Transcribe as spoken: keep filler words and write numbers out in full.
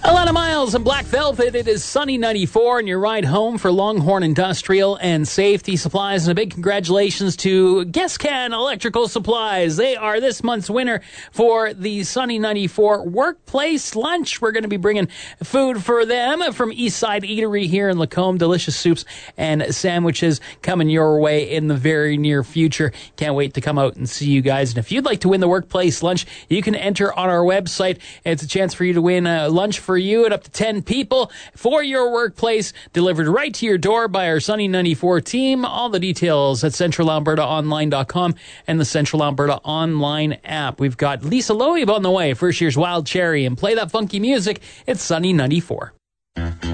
Alana Miles and Black Velvet. It is Sunny ninety-four, and your ride home for Longhorn Industrial and Safety Supplies. And a big congratulations to GuessCan Electrical Supplies. They are this month's winner for the Sunny ninety-four Workplace Lunch. We're going to be bringing food for them from Eastside Eatery here in Lacombe. Delicious soups and sandwiches coming your way in the very near future. Can't wait to come out and see you guys. And if you'd like to win the Workplace Lunch, you can enter on our website. It's a chance for you to win a lunch for you and up to ten people for your workplace, delivered right to your door by our Sunny ninety-four team. All the details at central alberta online dot com and the Central Alberta Online app. We've got Lisa Loeb on the way, first year's Wild Cherry, and play that funky music. It's Sunny ninety-four.